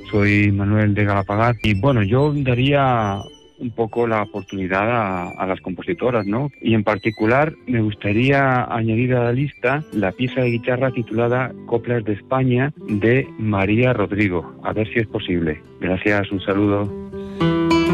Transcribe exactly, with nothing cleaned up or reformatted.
Soy Manuel de Galapagar y bueno, yo daría un poco la oportunidad a, a las compositoras, ¿no? Y en particular me gustaría añadir a la lista la pieza de guitarra titulada Coplas de España de María Rodrigo. A ver si es posible. Gracias, un saludo.